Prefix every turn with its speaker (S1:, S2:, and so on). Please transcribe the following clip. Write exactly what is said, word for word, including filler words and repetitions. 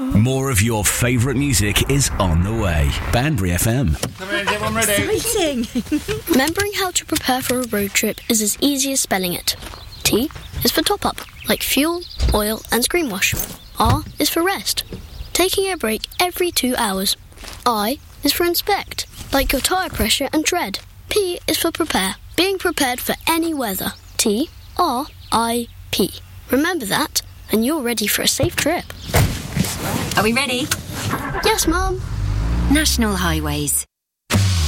S1: More of your favourite music is on the way. Banbury F M.
S2: Come in, everyone ready?
S3: Exciting! Remembering how to prepare for a road trip is as easy as spelling it. T is for top up, like fuel, oil and screen wash. R is for rest, taking a break every two hours. I is for inspect, like your tyre pressure and tread. P is for prepare, being prepared for any weather. T, R, I, P. Remember that, and you're ready for a safe trip.
S4: Are we ready?
S3: Yes, Mum.
S4: National Highways.